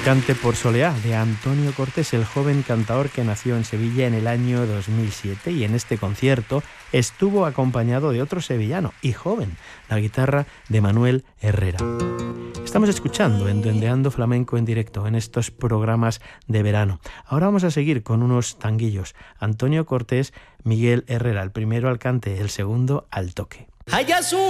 Cante por Soleá, de Antonio Cortés, el joven cantador que nació en Sevilla en el año 2007, y en este concierto estuvo acompañado de otro sevillano y joven, la guitarra de Manuel Herrera. Estamos escuchando en Duendeando Flamenco en directo en estos programas de verano. Ahora vamos a seguir con unos tanguillos. Antonio Cortés, Miguel Herrera, el primero al cante, el segundo al toque.